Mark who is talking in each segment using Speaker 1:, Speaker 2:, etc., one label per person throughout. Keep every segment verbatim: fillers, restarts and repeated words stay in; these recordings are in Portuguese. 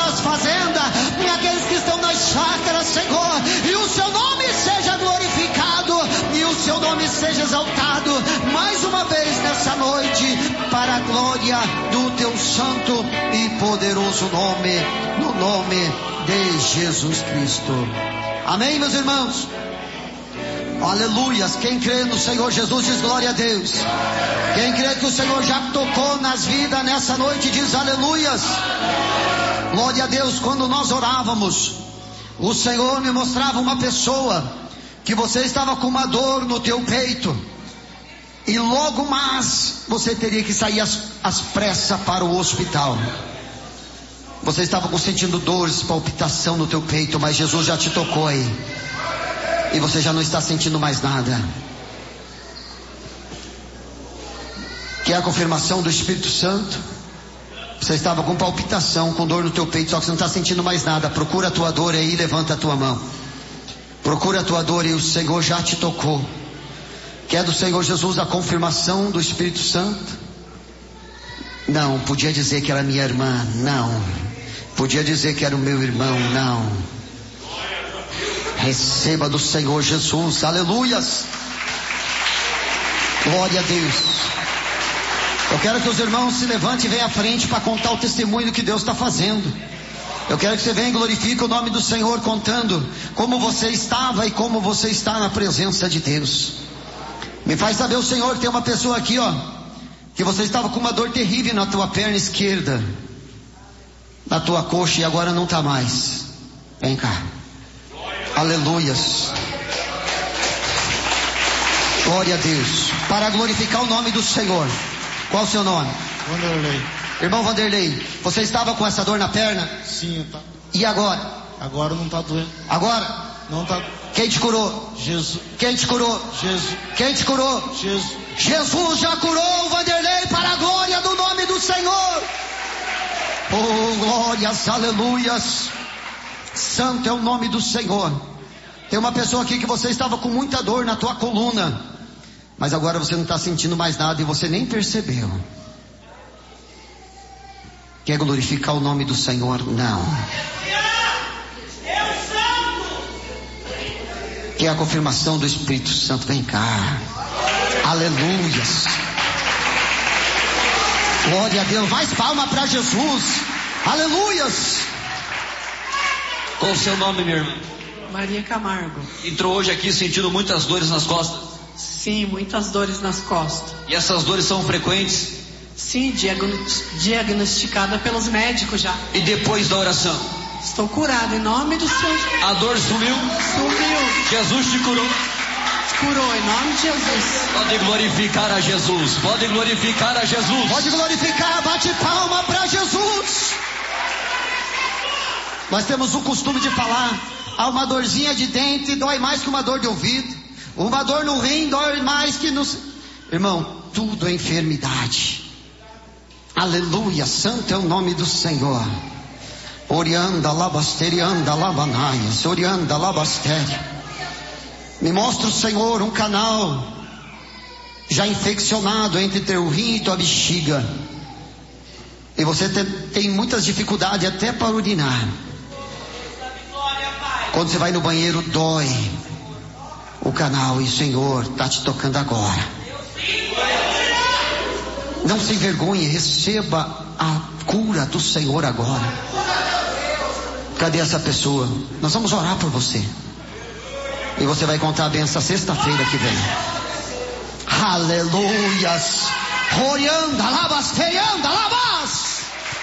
Speaker 1: nas fazendas, aqueles que estão nas chácaras, Senhor, e o seu nome seja glorificado, e o seu nome seja exaltado, mais uma vez nessa noite, para a glória do teu santo e poderoso nome, no nome de Jesus Cristo. Amém, meus irmãos? Aleluias. Quem crê no Senhor Jesus diz glória a Deus. Quem crê que o Senhor já tocou nas vidas nessa noite diz aleluias. Glória a Deus. Quando nós orávamos, o Senhor me mostrava uma pessoa que você estava com uma dor no teu peito e logo mais você teria que sair às, às pressas para o hospital. Você estava sentindo dores, palpitação no teu peito, mas Jesus já te tocou aí. E você já não está sentindo mais nada. Que é a confirmação do Espírito Santo. Você estava com palpitação, com dor no teu peito, só que você não está sentindo mais nada. Procura a tua dor aí, levanta a tua mão. Procura a tua dor e o Senhor já te tocou. Que é do Senhor Jesus a confirmação do Espírito Santo? Não. Podia dizer que era minha irmã? Não. Podia dizer que era o meu irmão? Não. Receba do Senhor Jesus, aleluias. Glória a Deus. Eu quero que os irmãos se levantem e venham à frente para contar o testemunho do que Deus está fazendo. Eu quero que você venha e glorifique o nome do Senhor, contando como você estava e como você está na presença de Deus. Me faz saber, o Senhor, tem uma pessoa aqui, ó, que você estava com uma dor terrível na tua perna esquerda, na tua coxa, e agora não está mais. Vem cá. Aleluias. Glória a Deus. Para glorificar o nome do Senhor. Qual o seu nome?
Speaker 2: Vanderlei.
Speaker 1: Irmão Vanderlei, você estava com essa dor na perna?
Speaker 2: Sim, tá.
Speaker 1: E agora?
Speaker 2: Agora não tá doendo.
Speaker 1: Agora?
Speaker 2: Não tá.
Speaker 1: Quem te curou?
Speaker 2: Jesus.
Speaker 1: Quem te curou?
Speaker 2: Jesus.
Speaker 1: Quem te curou?
Speaker 2: Jesus.
Speaker 1: Jesus já curou o Vanderlei para a glória do nome do Senhor. Oh, glórias, aleluias. Santo é o nome do Senhor. Tem uma pessoa aqui que você estava com muita dor na tua coluna, mas agora você não está sentindo mais nada e você nem percebeu. Quer glorificar o nome do Senhor? Não. Quer a confirmação do Espírito Santo? Vem cá. Aleluias. Glória a Deus. Mais palma para Jesus. Aleluias.
Speaker 3: Qual o seu nome, minha irmã?
Speaker 4: Maria Camargo.
Speaker 3: Entrou hoje aqui sentindo muitas dores nas costas?
Speaker 4: Sim, muitas dores nas costas.
Speaker 3: E essas dores são frequentes?
Speaker 4: Sim, diagno- diagnosticada pelos médicos já.
Speaker 3: E depois da oração?
Speaker 4: Estou curada em nome do Senhor.
Speaker 3: A dor sumiu?
Speaker 4: Sumiu.
Speaker 3: Jesus te curou?
Speaker 4: Curou em nome de Jesus.
Speaker 3: Pode glorificar a Jesus. Pode glorificar a Jesus.
Speaker 1: Pode glorificar, bate palma para Jesus. Nós temos o costume de falar, há uma dorzinha de dente, dói mais que uma dor de ouvido. Uma dor no rim dói mais que no... Irmão, tudo é enfermidade. Aleluia, santo é o nome do Senhor. Orianda labasterianda labanaias, orianda labastéria. Me mostra o Senhor um canal já infeccionado entre teu rim e tua bexiga. E você tem, tem muitas dificuldades até para urinar. Quando você vai no banheiro, dói o canal, e o Senhor está te tocando agora. Não se envergonhe, receba a cura do Senhor agora. Cadê essa pessoa? Nós vamos orar por você. E você vai contar a benção sexta-feira que vem. Aleluias. Orianda, labas, feianda, labas.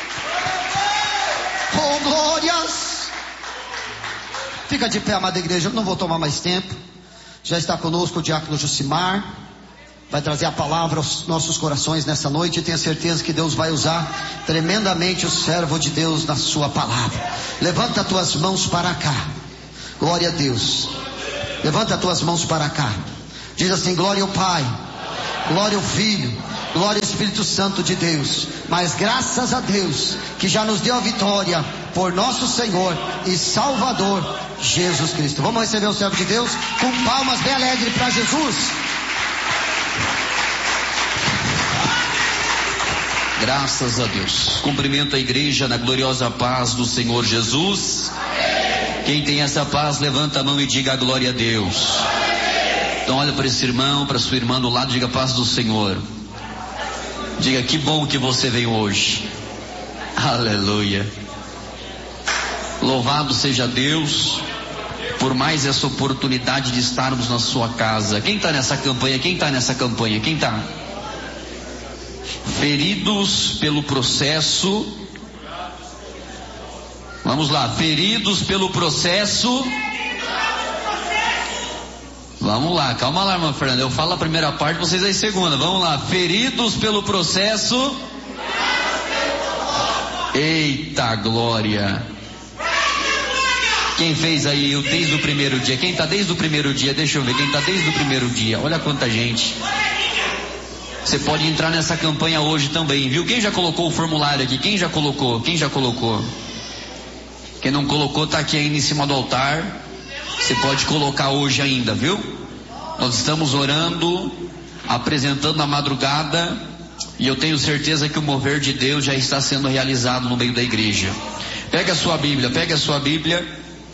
Speaker 1: Oh, glórias. Fica de pé, amada igreja, eu não vou tomar mais tempo. Já está conosco o diácono Jucimar. Vai trazer a palavra aos nossos corações nessa noite. E tenha certeza que Deus vai usar tremendamente o servo de Deus na sua palavra. Levanta as tuas mãos para cá. Glória a Deus. Levanta as tuas mãos para cá. Diz assim: glória ao Pai, glória ao Filho, glória ao Espírito Santo de Deus. Mas graças a Deus que já nos deu a vitória por nosso Senhor e Salvador Jesus Cristo. Vamos receber o servo de Deus com palmas bem alegres para Jesus.
Speaker 3: Graças a Deus. Cumprimento a igreja na gloriosa paz do Senhor Jesus. Amém. Quem tem essa paz, levanta a mão e diga a glória a Deus. Amém. Então olha para esse irmão, para sua irmã do lado, diga a paz do Senhor. Diga, que bom que você veio hoje. Aleluia. Louvado seja Deus por mais essa oportunidade de estarmos na sua casa. Quem está nessa campanha? Quem está nessa campanha? Quem está? Feridos pelo processo. Vamos lá, feridos pelo processo. Vamos lá, calma lá, irmã Fernanda. Eu falo a primeira parte, vocês a segunda. Vamos lá, feridos pelo processo. Eita glória. Quem fez aí desde o primeiro dia? Quem está desde o primeiro dia? Deixa eu ver, quem está desde o primeiro dia? Olha quanta gente. Você pode entrar nessa campanha hoje também, viu? Quem já colocou o formulário aqui? Quem já colocou? Quem já colocou? Quem não colocou está aqui ainda em cima do altar. Você pode colocar hoje ainda, viu? Nós estamos orando, apresentando a madrugada, e eu tenho certeza que o mover de Deus já está sendo realizado no meio da igreja. Pega a sua Bíblia, pega a sua Bíblia.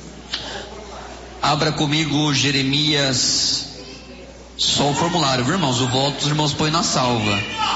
Speaker 3: Abra comigo Jeremias. Só o formulário, viu, irmãos? O voto os irmãos põem na salva.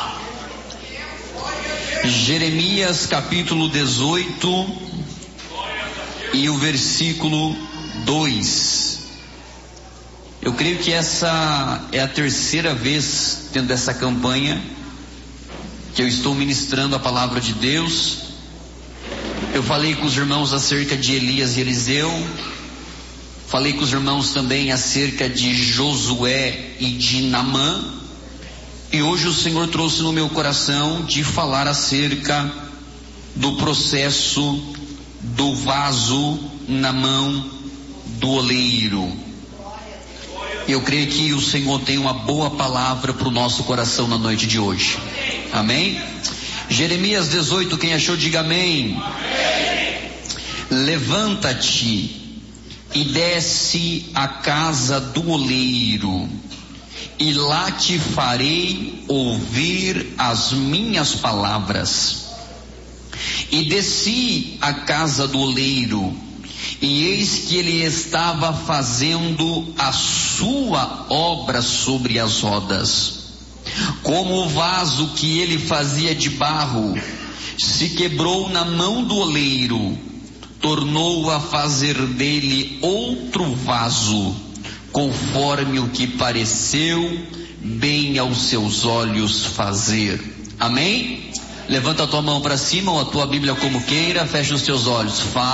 Speaker 3: Jeremias capítulo dezoito e o versículo dois. Eu creio que essa é a terceira vez dentro dessa campanha que eu estou ministrando a palavra de Deus. Eu falei com os irmãos acerca de Elias e Eliseu. Falei com os irmãos também acerca de Josué e de Naamã. E hoje o Senhor trouxe no meu coração de falar acerca do processo do vaso na mão do oleiro. Eu creio que o Senhor tem uma boa palavra para o nosso coração na noite de hoje. Amém? Jeremias dezoito, quem achou diga amém. Amém. Levanta-te e desce à casa do oleiro, e lá te farei ouvir as minhas palavras. E desci à casa do oleiro, e eis que ele estava fazendo a sua obra sobre as rodas. Como o vaso que ele fazia de barro se quebrou na mão do oleiro, tornou a fazer dele outro vaso, conforme o que pareceu bem aos seus olhos fazer. Amém? Levanta a tua mão para cima ou a tua Bíblia como queira, fecha os teus olhos. Fala.